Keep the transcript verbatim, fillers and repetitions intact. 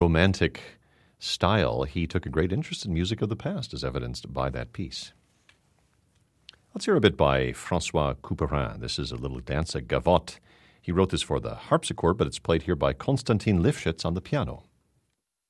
romantic style, he took a great interest in music of the past, as evidenced by that piece. Let's hear a bit by François Couperin. This is a little danse gavotte. He wrote this for the harpsichord, but it's played here by Konstantin Lifshitz on the piano.